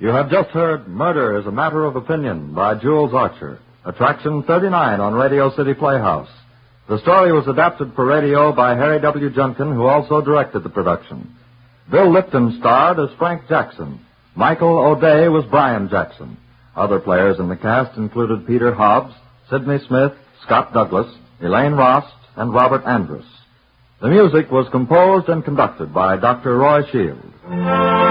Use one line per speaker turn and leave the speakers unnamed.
You have just heard Murder is a Matter of Opinion by Jules Archer, Attraction 39 on Radio City Playhouse. The story was adapted for radio by Harry W. Junkin, who also directed the production. Bill Lipton starred as Frank Jackson. Michael O'Day was Brian Jackson. Other players in the cast included Peter Hobbs, Sidney Smith, Scott Douglas, Elaine Rost, and Robert Andrus. The music was composed and conducted by Dr. Roy Shields.